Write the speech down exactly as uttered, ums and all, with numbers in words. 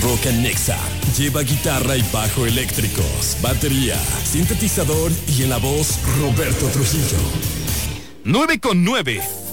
rock en Nexa. Lleva guitarra y bajo eléctricos, batería, sintetizador y en la voz Roberto Trujillo. nueve con nueve.